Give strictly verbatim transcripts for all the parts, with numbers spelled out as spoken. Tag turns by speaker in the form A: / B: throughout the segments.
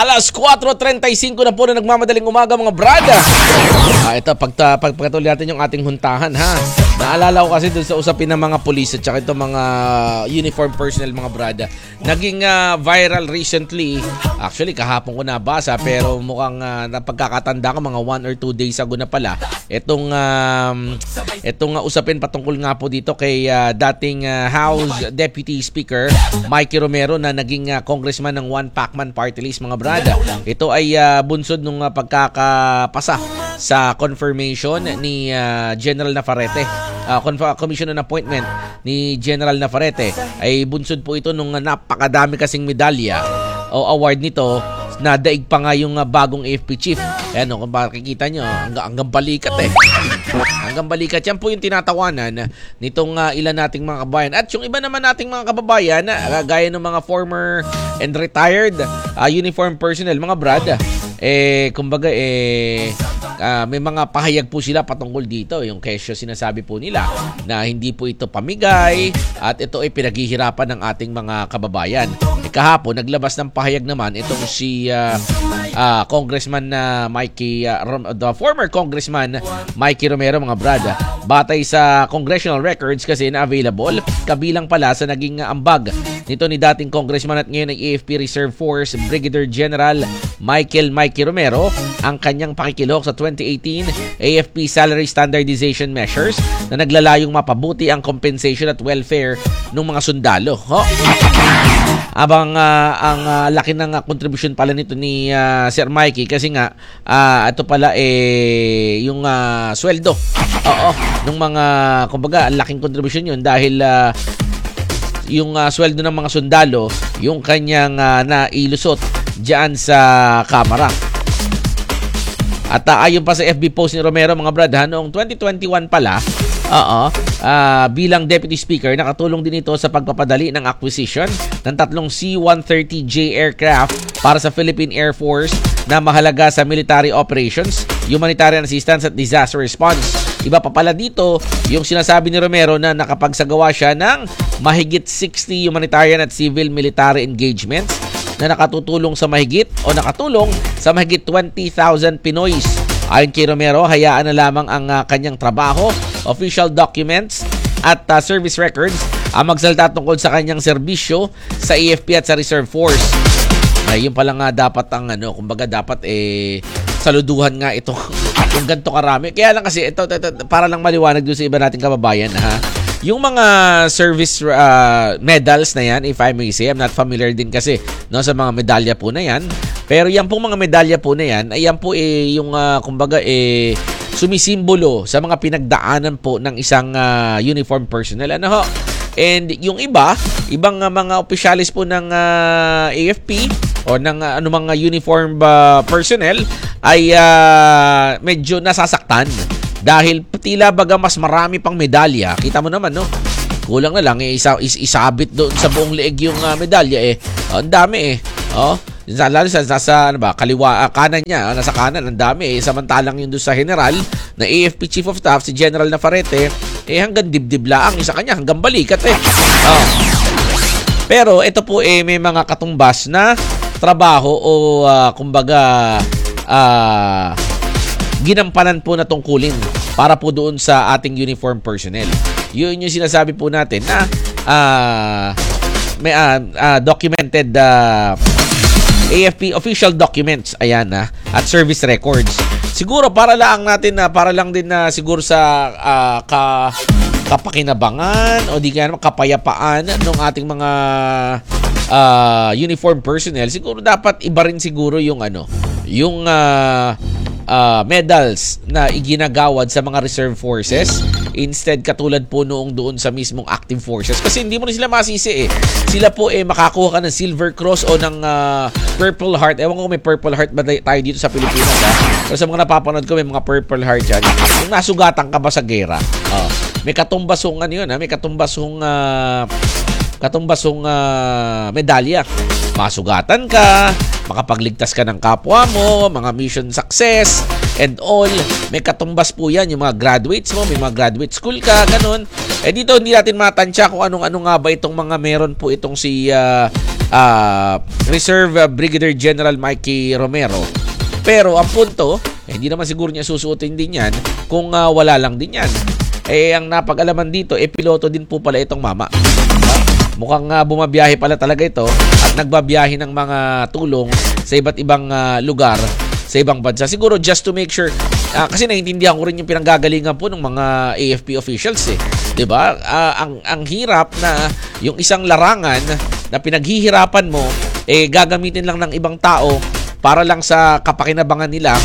A: Alas kwatro trenta y cinco na po na nagmamadaling umaga mga brada. Ah, ito, pagta, pag, pagkatuloy natin yung ating huntahan ha. Naalala ko kasi doon sa usapin ng mga pulis at saka ito mga uniform personnel mga brada. Naging uh, viral recently. Actually, kahapon ko nabasa pero mukhang uh, napagkakatanda ko mga one or two days ago na pala. Itong, um, itong uh, usapin patungkol nga po dito kay uh, dating uh, House Deputy Speaker Mikey Romero na naging uh, congressman ng One Pacman Party List mga brada. Ito ay uh, bunsod nung uh, pagkakapasa sa confirmation ni uh, General Navarrete. Uh, commission on appointment ni General Navarrete ay bunsod po ito nung uh, napakadami kasing medalya o award nito na daig pa nga yung uh, bagong A F P chief. Ayan o, kung makikita nyo, hanggang, hanggang balikat eh. Hanggang balikat. Yan po yung tinatawanan nitong uh, ilan nating mga kababayan. At yung iba naman nating mga kababayan, uh, gaya ng mga former and retired uh, uniform personnel, mga brad, eh, kumbaga, eh, uh, may mga pahayag po sila patungkol dito. Yung kesyo sinasabi po nila na hindi po ito pamigay at ito ay pinaghihirapan ng ating mga kababayan. Eh, kahapon, naglabas ng pahayag naman itong si uh, uh, Congressman na uh, Mikey, uh, the former Congressman Mikey Romero, mga brada. Batay sa congressional records kasi na available, kabilang pala sa naging uh, ambag nito ni dating Congressman at ngayon ay A F P Reserve Force Brigadier General Michael Mikey Romero ang kanyang pakikilahok sa twenty eighteen A F P Salary Standardization Measures na naglalayong mapabuti ang compensation at welfare ng mga sundalo. Ho? Abang uh, ang uh, laki ng uh, contribution pala nito ni uh, Sir Mikey kasi nga uh, ito pala eh yung uh, sweldo. Oo, nung mga kumbaga laking contribution yun dahil uh, yung uh, sweldo ng mga sundalo yung kanyang uh, nailusot diyan sa Kamara. At uh, ayon pa sa F B post ni Romero, mga brad, ha, noong twenty twenty-one pala, oo, uh, bilang Deputy Speaker, nakatulong din ito sa pagpapadali ng acquisition ng tatlong C one thirty J aircraft para sa Philippine Air Force na mahalaga sa military operations, humanitarian assistance at disaster response. Iba pa pala dito, yung sinasabi ni Romero na nakapagsagawa siya ng mahigit sixty humanitarian at civil military engagements na nakatutulong sa mahigit o nakatulong sa mahigit twenty thousand Pinoys. Ayon kay Romero, hayaan na lamang ang uh, kanyang trabaho, official documents at uh, service records ang magsalita tungkol sa kanyang serbisyo sa A F P at sa Reserve Force. Ay, yun pala nga dapat ang ano, kumbaga dapat eh saluduhan nga ito yung ganito karami. Kaya lang kasi ito, ito, ito para lang maliwanag doon sa iba nating kababayan ha. Yung mga service uh, medals na yan, if I may say, I'm not familiar din kasi no, sa mga medalya po na yan. Pero yan pong mga medalya po na yan, ay yan po eh, yung uh, kumbaga eh, sumisimbolo sa mga pinagdaanan po ng isang uh, uniform personnel. Ano ho? And yung iba, ibang uh, mga opisyalis po ng uh, A F P o ng uh, ano mga uniform uh, personnel ay uh, medyo nasasaktan. Dahil tila baga mas marami pang medalya. Kita mo naman, no? Kulang na lang, eh, isa, is, isabit doon sa buong leeg yung uh, medalya, eh. Oh, ang dami, eh. Oh, lalo sa, nasa, ano ba, kaliwa, uh, kanan niya, uh, nasa kanan, ang dami, eh. Samantalang yung doon sa general, na A F P Chief of Staff, si General Navarrete, eh, hanggang dibdib laang, isa kanya, hanggang balikat, eh. Oh. Pero, ito po, eh, may mga katumbas na trabaho o, uh, kumbaga, ah, uh, ginampanan po na tungkulin para po doon sa ating uniform personnel. Yun yung sinasabi po natin na uh, may uh, uh, documented uh, A F P official documents, ayan na, uh, at service records. Siguro para lang natin na uh, para lang din na uh, siguro sa uh, ka, kapakinabangan o di kaya kapayapaan ng ating mga uh, uniform personnel. Siguro dapat iba rin siguro yung ano, yung uh, Uh, medals na iginagawad sa mga reserve forces instead katulad po noong doon sa mismong active forces kasi hindi mo na sila masisi eh. Sila po eh makakuha ka ng Silver Cross o ng uh, Purple Heart. Ewan ko kung may Purple Heart ba tayo dito sa Pilipinas ha? Pero sa mga napapanood ko may mga Purple Heart yan. Yung nasugatan ka ba sa gera? Uh, may katumbasong ano yun ha? May katumbasong uh, katumbasong uh, medalya. Masugatan ka, makapagligtas ka ng kapwa mo, mga mission success, and all. May katumbas po yan, yung mga graduates mo, may mga graduate school ka, ganun. Eh dito hindi natin matansya kung anong-ano nga ba itong mga meron po itong si uh, uh, Reserve Brigadier General Mikey Romero. Pero ang punto, eh, hindi naman siguro niya susuotin din yan kung uh, wala lang din yan. Eh, ang napag-alaman dito, eh, piloto din po pala itong mama. Mukhang uh, bumabiyahe pala talaga ito at nagbabiyahe ng mga tulong sa iba't ibang uh, lugar sa ibang bansa. Siguro just to make sure, uh, kasi naiintindihan ko rin yung pinanggagalingan po ng mga A F P officials eh. 'Di ba? Uh, ang ang hirap na yung isang larangan na pinaghihirapan mo eh gagamitin lang ng ibang tao para lang sa kapakinabangan nila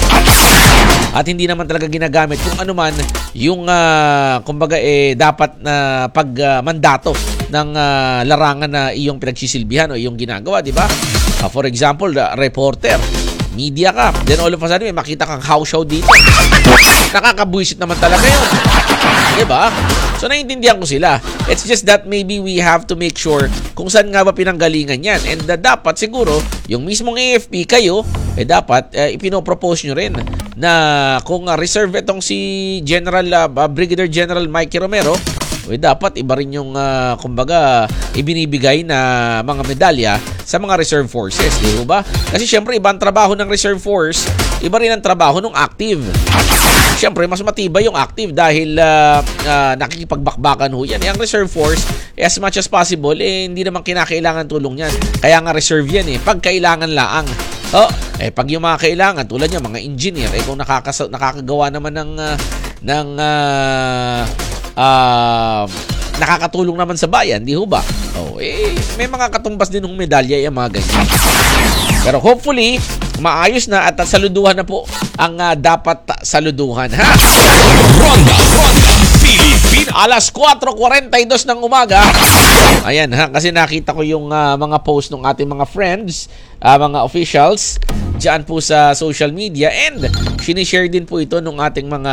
A: at hindi naman talaga ginagamit kung ano man yung uh, kumbaga eh dapat na pagmandato uh, ng uh, larangan na iyong pinagsisilbihan o iyong ginagawa, di ba? Uh, for example, uh, reporter, media ka, then all of a sudden may makita kang house show dito. Nakakabuisit naman talaga yun. Di ba? So, naiintindihan ko sila. It's just that maybe we have to make sure kung saan nga ba pinanggalingan yan. And uh, dapat siguro, yung mismong A F P kayo, eh dapat uh, ipinopropose nyo rin na kung uh, reserve itong si General uh, Brigadier General Mikey Romero, eh, dapat iba rin yung uh, kumbaga ibinibigay na mga medalya sa mga reserve forces, di ba? Kasi syempre iba ang trabaho ng reserve force, iba rin ang trabaho ng active. Syempre mas matibay yung active dahil uh, uh, nakikipagbakbakan ho yan. Eh, ang reserve force, eh, as much as possible, eh, hindi naman kinakailangan tulong yan. Kaya nga reserve yan eh, pag kailangan laang. Oh, eh pag yung mga kailangan tulad niya mga engineer, eh kung nakaka nakakagawa naman ng uh, ng uh, uh, nakakatulong naman sa bayan, di ho ba? Oh, eh may mga katumbas din ng medalya yung mga ganyan. Pero hopefully maayos na at saluduhan na po ang uh, dapat saluduhan, ha? Ronda, Ronda, Philippine. Alas kwatro kuwarenta y dos ng umaga. Ayan ha, kasi nakita ko yung uh, mga post ng ating mga friends, uh, mga officials diyan po sa social media, and sinishare din po ito ng ating mga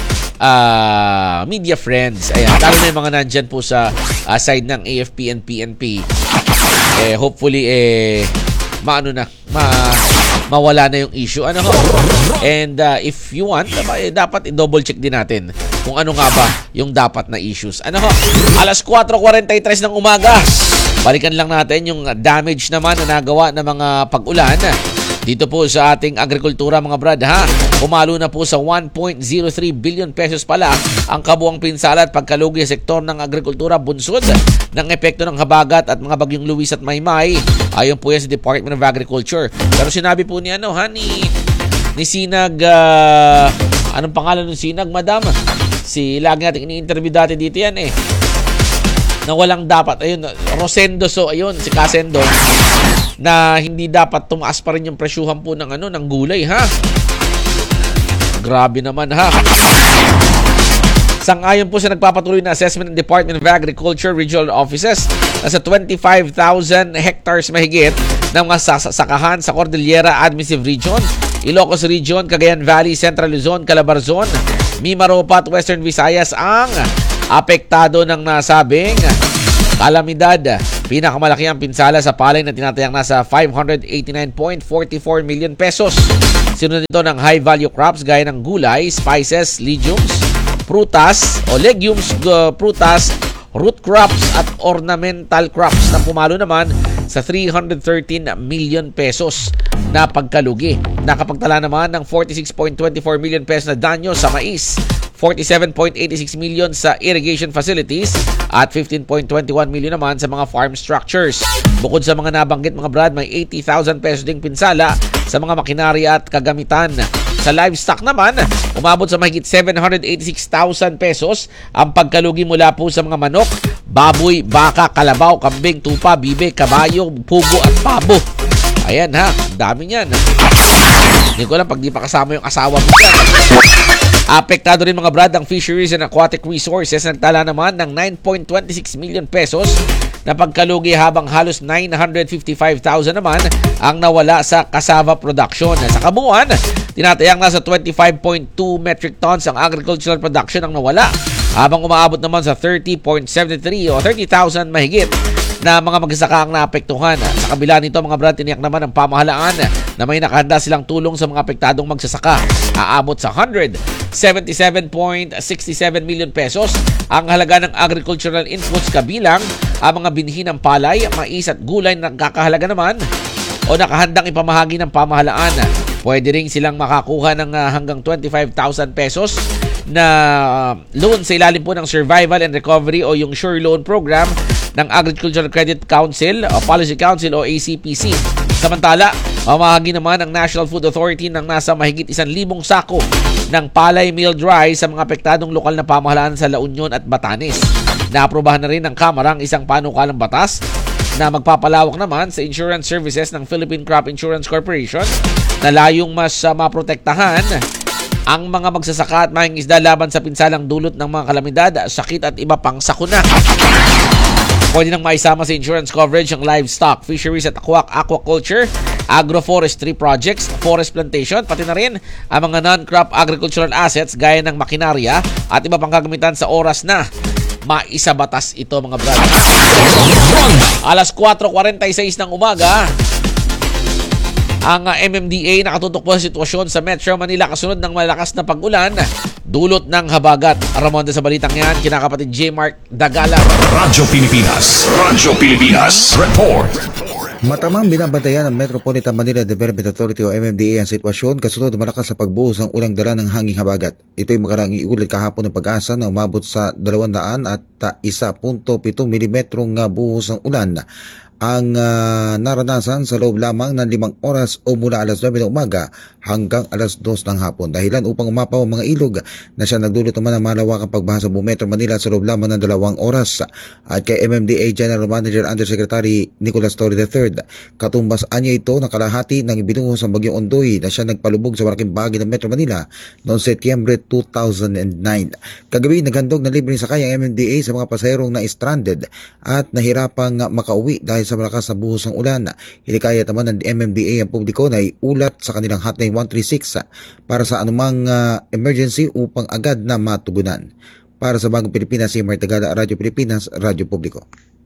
A: uh, media friends. Ayan, lalo na yung mga nandyan po sa uh, side ng A F P and P N P. Eh, hopefully, eh, maano na, ma mawala na yung issue. Ano ho? And uh, if you want, eh, dapat i-double check din natin kung ano nga ba yung dapat na issues. Ano ho? Alas kwatro kuwarenta y tres ng umaga. Balikan lang natin yung damage naman na nagawa ng mga pag-ulan dito po sa ating agrikultura, mga brad, ha? Pumalo na po sa one point zero three billion pesos pala ang kabuang pinsala at pagkalugi sa sektor ng agrikultura bunsod ng epekto ng habagat at mga bagyong Luis at Maymay. Ayon po yan sa Department of Agriculture. Pero sinabi po ni ano, ha, ni, ni Sinag, uh, anong pangalan ng Sinag, madam? Si, lagi natin ini-interview dati dito yan eh. Na walang dapat, ayun, Rosendo, so ayun, si Casendo, na hindi dapat tumaas pa rin yung presyuhan po ng ano ng gulay, ha? Grabe naman, ha? Sang-ayon po sa nagpapatuloy na assessment ng Department of Agriculture Regional Offices, nasa twenty-five thousand hectares mahigit ng mga sakahan sa Cordillera Administrative Region, Ilocos Region, Cagayan Valley, Central Luzon, Calabarzon, Mimaropa at Western Visayas ang apektado ng nasabing kalamidad. Pinakamalaki ang pinsala sa palay na tinatayang nasa five hundred eighty-nine point four four million pesos. Sinunod nito ng high-value crops gaya ng gulay, spices, legumes, prutas o legumes, uh, prutas, root crops at ornamental crops na pumalo naman sa three hundred thirteen million pesos na pagkalugi. Nakapagtala naman ng forty-six point two four million pesos na danyo sa mais, forty-seven point eight six million sa irrigation facilities at fifteen point two one million naman sa mga farm structures. Bukod sa mga nabanggit, mga brad, may eighty thousand pesos ding pinsala sa mga makinarya at kagamitan. Sa livestock naman, umabot sa mahigit seven hundred eighty-six thousand pesos ang pagkalugi mula po sa mga manok, baboy, baka, kalabaw, kambing, tupa, bibe, kabayo, pugo at pabo. Ayan ha, dami niyan. Hindi ko alam pag di pa kasama yung asawa mo dyan. Apektado rin, mga brad, ang fisheries and aquatic resources. Nagtala naman ng nine point two six million pesos na pagkalugi, habang halos nine hundred fifty-five thousand naman ang nawala sa cassava production. Sa kabuuan, tinatayang nasa twenty-five point two metric tons ang agricultural production ang nawala, habang umaabot naman sa thirty point seven three o thirty thousand mahigit na mga magsasaka ang naapektuhan. Sa kabila nito mga brad, tiniyak naman ng pamahalaan na may nakahanda silang tulong sa mga apektadong magsasaka. Aabot sa one hundred seventy-seven point six seven million pesos ang halaga ng agricultural inputs kabilang ang mga binhi ng palay, mais at gulay na nagkakahalaga naman o nakahandang ipamahagi ng pamahalaan. Pwede rin silang makakuha ng uh, hanggang twenty-five thousand pesos na uh, loan sa ilalim po ng Survival and Recovery o yung Sure Loan Program ng Agricultural Credit Council o Policy Council o A C P C. Samantala, mamahagi naman ang National Food Authority ng nasa mahigit isang libong sako ng palay milled rice sa mga apektadong lokal na pamahalaan sa La Union at Batanes. Naaprobahan na rin ng Kamara ang isang panukalang batas na magpapalawak naman sa insurance services ng Philippine Crop Insurance Corporation na layong mas uh, maprotektahan ang mga magsasaka at mahing isda laban sa pinsalang dulot ng mga kalamidad, sakit at iba pang sakuna. Pwede nang maisama sa insurance coverage ang livestock, fisheries at aqua- aquaculture, agroforestry projects, forest plantation, pati na rin ang mga non-crop agricultural assets gaya ng makinarya at iba pang gagamitan sa oras na maisabatas ito mga brad. Alas kwatro kuwarenta y sais ng umaga, ang M M D A nakatutok po sa sitwasyon sa Metro Manila kasunod ng malakas na pag-ulan dulot ng habagat. Ramon sa balitang yan, kinakapatid J. Mark Dagala.
B: Radyo Pilipinas, Radyo Pilipinas, report.
C: Matamang binabantayan ng Metropolitan Manila Development Authority o M M D A ang sitwasyon kasunod ng malakas sa pagbuhos ng ulang dala ng hanging habagat. Ito'y makarang iulat kahapon ng Pag-asa na umabot sa dalawang daan at one point seven milimetrong buhos ng ulan ang uh, naranasan sa loob lamang ng limang oras o mula alas nuwebe ng umaga hanggang alas dos ng hapon. Dahilan upang umapaw ang mga ilog na siya nagdulot naman ng malawakang pagbaha sa buong Metro Manila sa loob lamang ng dalawang oras. At kay M M D A General Manager Undersecretary Nicolas Torre the third, katumbas anya ito ng kalahati ng ibinuhos ang bagyong Ondoy na siya nagpalubog sa malaking bahagi ng Metro Manila noong Setyembre two thousand nine. Kagabi, naghandog na libreng sakay ang M M D A sa mga pasahirong na stranded at nahirapang makauwi dahil sa malakas na buhos ng ulan. Hinikayat naman ng M M D A ang publiko na iulat sa kanilang hotline one three six para sa anumang uh, emergency upang agad na matugunan. Para sa Bagong Pilipinas, si Martagala, Radyo Pilipinas, Radyo Publiko.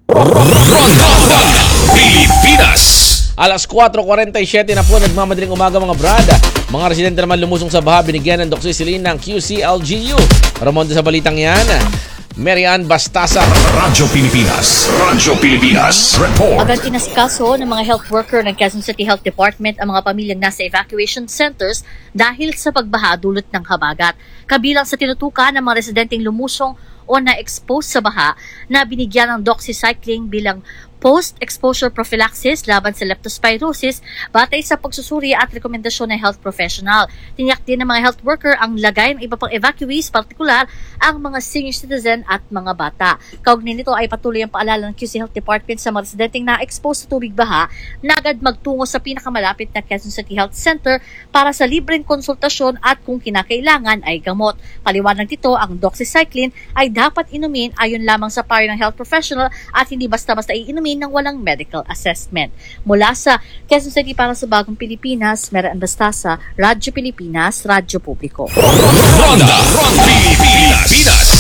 B: Pilipinas.
A: Alas kwatro kuwarenta y siyete na po, nagmamadaling umaga mga brada. Mga residente naman lumusong sa baha, binigyan ng doxycycline ng Q C L G U. Ramon sa balitang yan, Marian Bastasa.
B: Radyo Pilipinas, Radyo Pilipinas, report.
D: Agad inasikaso ng mga health worker ng Quezon City Health Department ang mga pamilyang nasa evacuation centers dahil sa pagbaha dulot ng habagat. Kabilang sa tinutukan ng mga residenteng lumusong o na-expose sa baha na binigyan ng doxycycline bilang post-exposure prophylaxis laban sa leptospirosis batay sa pagsusuri at rekomendasyon ng health professional. Tiniyak din ng mga health worker ang lagay ng iba pang evacuees, partikular ang mga senior citizen at mga bata. Kaugnay nito ay patuloy ang paalala ng Q C Health Department sa mga residenteng na-expose sa tubig baha na agad magtungo sa pinakamalapit na Quezon City Health Center para sa libreng konsultasyon at kung kinakailangan ay gamot. Paliwanag dito, ang doxycycline ay dapat inumin ayon lamang sa payo ng health professional at hindi basta-basta iinumin ng walang medical assessment. Mula sa Quezon City para sa Bagong Pilipinas, Marian Bastasa, Radyo Pilipinas, Radyo Publiko.
B: Ronda, Ronda Pilipinas.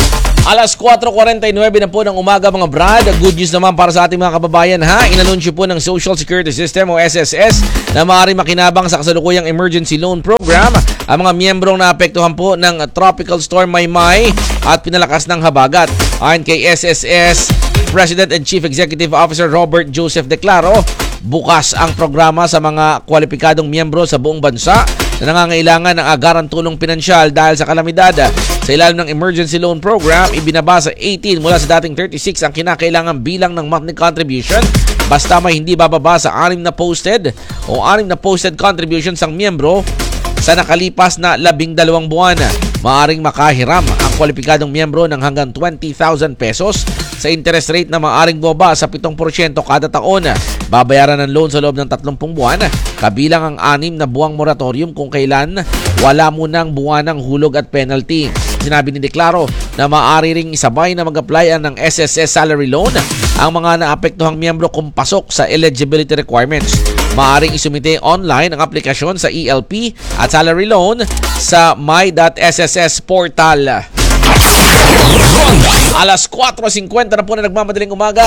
A: Alas kwatro kuwarenta y nuwebe na po ng umaga mga brad. Good news naman para sa ating mga kababayan ha. Inanunsyo po ng Social Security System o S S S na maaari makinabang sa kasalukuyang Emergency Loan Program ang mga miyembrong naapektuhan po ng Tropical Storm Maymay at pinalakas ng habagat. Ayon kay S S S President and Chief Executive Officer Robert Joseph Declaro, bukas ang programa sa mga kwalipikadong miyembro sa buong bansa na nangangailangan ng agarang tulong pinansyal dahil sa kalamidad. Sa ilalim ng Emergency Loan Program, ibinaba sa eighteen mula sa dating thirty-six ang kinakailangang bilang ng monthly contribution basta may hindi bababa sa anim na posted o anim na posted contributions ang miyembro sa nakalipas na labing dalawang buwan. Maaring makahiram ang kwalipikadong miyembro ng hanggang twenty thousand pesos sa interest rate na maaring bumaba sa pitong porsyento kada taon. Babayaran ng loan sa loob ng tatlumpung buwan, kabilang ang anim na buwang moratorium kung kailan wala munang buwanang hulog at penalty. Sinabi ni Declaro na maaari ring isabay na mag-apply ng S S S salary loan ang mga naapektuhang miyembro kung pasok sa eligibility requirements. Maaring isumite online ang aplikasyon sa E L P at salary loan sa my dot s s s portal. Alas kwatro singkwenta na po na nagmamadaling umaga.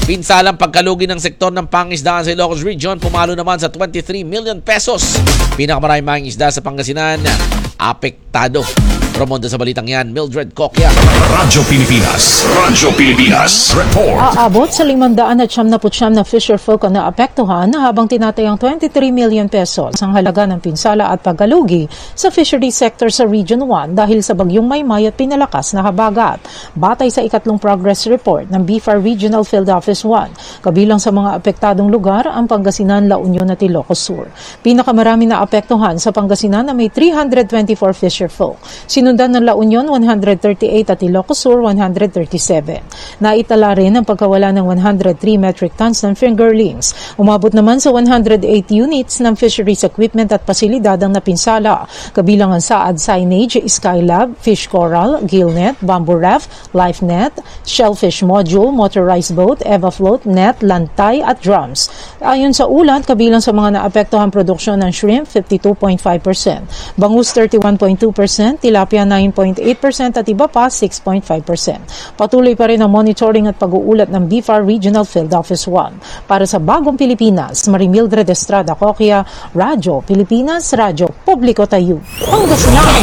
A: Pinsalang pagkalugi ng sektor ng pangisdaan sa Ilocos Region, pumalo naman sa twenty-three million pesos. Pinakamaraming mangingisda sa Pangasinan, apektado. Promondo sa balitang yan, Mildred Coquia.
B: Radyo Pilipinas. Radyo Pilipinas. Report.
E: Aabot sa limandaan at siyam na putsyam na fisher folk ang naapektuhan habang tinatayang twenty-three million pesos ang halaga ng pinsala at pagkalugi sa fishery sector sa Region one dahil sa bagyong Maymay at pinalakas na habagat. Batay sa ikatlong progress report ng B F A R Regional Field Office one, kabilang sa mga apektadong lugar ang Pangasinan, La Union at Ilocos Sur. Pinakamarami na apektuhan sa Pangasinan na may three hundred twenty-four fisher folk. Sinundan ng La Union one hundred thirty-eight at Ilocos Sur one hundred thirty-seven. Naitala rin ang pagkawala ng one hundred three metric tons ng fingerlings. Umabot naman sa one hundred eight units ng fisheries equipment at pasilidad ang napinsala. Kabilang ang saad signage, Skylab, fish coral, gillnet, bamboo raft, life net, shellfish module, motorized boat, EvaFloat, net, lantay at drums. Ayon sa ulat, kabilang sa mga naapektuhan produksyon ng shrimp, fifty-two point five percent, bangus thirty-one point two percent, tilapia nine point eight percent at iba pa six point five percent. Patuloy pa rin ang monitoring at pag-uulat ng B F A R Regional Field Office one. Para sa Bagong Pilipinas, Marimildred Estrada Coquia, Radyo Pilipinas, Radyo Publiko Tayo. Pangasinan.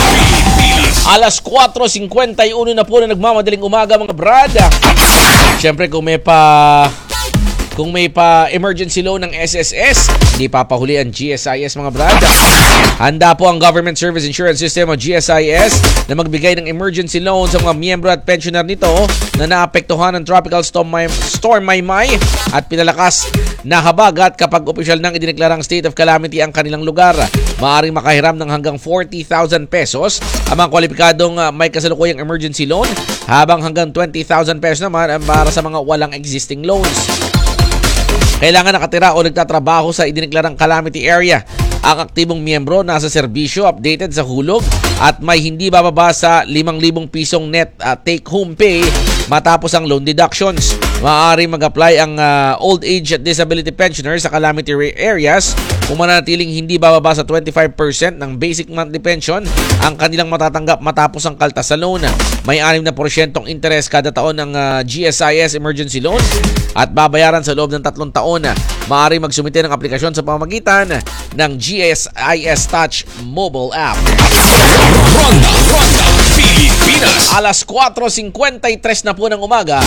A: Alas four fifty-one na po na nagmamadaling umaga mga brada. Siyempre kung may pa kung may pa emergency loan ng S S S, hindi papahuli ang G S I S mga brada. Handa po ang Government Service Insurance System o G S I S na magbigay ng emergency loan sa mga miyembro at pensioner nito na naapektuhan ng Tropical Storm, May- Storm Maymay at pinalakas na habagat kapag opisyal nang idineklarang state of calamity ang kanilang lugar. Maaaring makahiram ng hanggang forty thousand pesos ang mga kwalipikadong uh, may kasalukuyang emergency loan, habang hanggang twenty thousand pesos naman ang para sa mga walang existing loans. Kailangan nakatira o nagtatrabaho sa idineklarang calamity area ang aktibong miyembro, nasa serbisyo, updated sa hulog at may hindi bababa sa limang libong pisong net uh, take-home pay matapos ang loan deductions. Maaari mag-apply ang uh, old age at disability pensioners sa calamity areas kung mananatiling hindi bababa sa twenty-five percent ng basic monthly pension ang kanilang matatanggap matapos ang kaltas sa loan. May six na porsyentong interest kada taon ng uh, G S I S emergency loan at babayaran sa loob ng tatlong taon. Maaari magsumite ng aplikasyon sa pamamagitan ng G S I S Touch mobile app.
B: Ronda, Ronda, Pilipinas.
A: Alas four fifty-three na po ng umaga.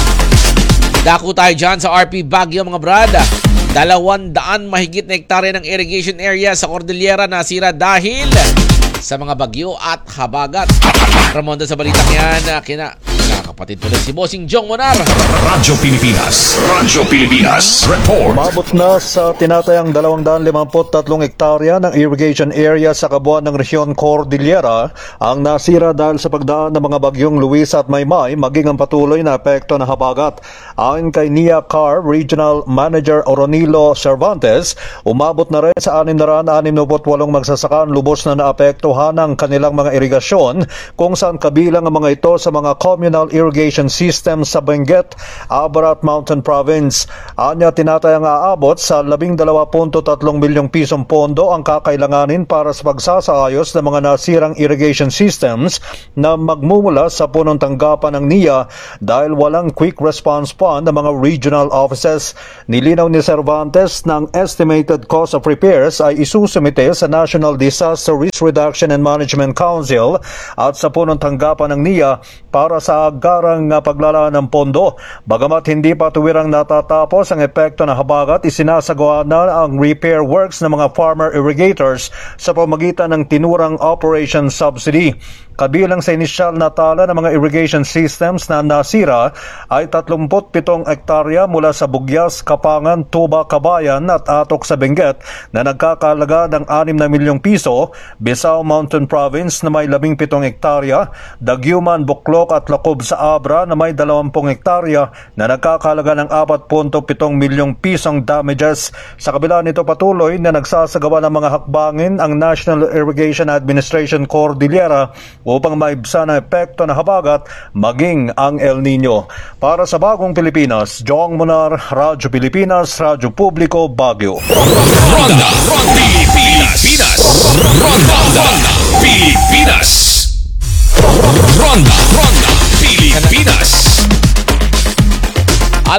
A: Dako tayo dyan sa R P Baguio mga brada. Dalawang daan mahigit na hektarya ng irrigation area sa Cordillera nasira dahil sa mga bagyo at habagat. Ramonda sa balitang yan, kina kapatid ko lang si Bossing Jong Monar.
B: Radyo Pilipinas. Radyo Pilipinas. Report.
F: Umabot na sa tinatayang dalawang daan limampu't tatlong hektarya ng irrigation area sa kabuuan ng Rehiyon Cordillera ang nasira dahil sa pagdaan ng mga bagyong Luis at Maymay, maging ang patuloy na epekto ng habagat. Ayon kay N I A C A R Regional Manager Oronilo Cervantes, umabot na rin sa six na sixty-eight magsasaka ang lubos na naapektuhan ng kanilang mga irigasyon, kung saan kabilang ang mga ito sa mga communal irrigation system sa Benguet, Abarat Mountain Province. Anya tinatayang aabot sa twelve point three milyong pisong pondo ang kakailanganin para sa pagsasaayos ng mga nasirang irrigation systems na magmumula sa punong tanggapan ng N I A dahil walang quick response fund ng mga regional offices. Nilinaw ni Cervantes ng estimated cost of repairs ay isusumite sa National Disaster Risk Reduction and Management Council at sa punong tanggapan ng N I A para sa agarang paglalaan ng pondo. Bagamat hindi pa tuwirang natatapos ang epekto ng habagat, isinasagawa na ang repair works ng mga farmer irrigators sa pamagitan ng tinurang Operation Subsidy. Kabilang sa inisyal na tala ng mga irrigation systems na nasira ay thirty-seven hektarya mula sa Bugyas, Kapangan, Tuba, Kabayan at Atok sa Benguet na nagkakalaga ng six na milyong piso, Bisao Mountain Province na may labing-pitong hektarya, Daguman, Buklok at Lacob sa Abra na may dalawampung hektarya na nagkakalaga ng apat point seven milyong pisong damages. Sa kabila nito, patuloy na nagsasagawa ng mga hakbangin ang National Irrigation Administration Cordillera upang maibsan ang epekto ng habagat maging ang El Nino. Para sa Bagong Pilipinas, Jong Monar, Radyo Pilipinas, Radyo Publiko, Baguio.
B: Ronda, Ronda, Pilipinas. Ronda, Ronda, Pilipinas. Ronda, Ronda, Pilipinas.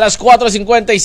A: alas four fifty